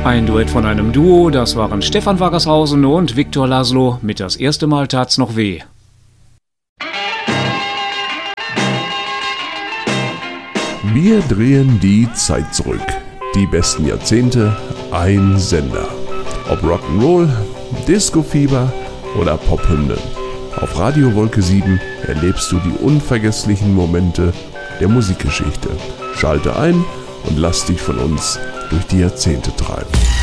Ein Duett von einem Duo, das waren Stefan Waggershausen und Viktor Laszlo mit Das erste Mal tat's noch weh. Wir drehen die Zeit zurück. Die besten Jahrzehnte, ein Sender. Ob Rock'n'Roll, Disco-Fieber oder Pophymnen. Auf Radio Wolke 7 erlebst du die unvergesslichen Momente der Musikgeschichte. Schalte ein und lass dich von uns durch die Jahrzehnte treiben.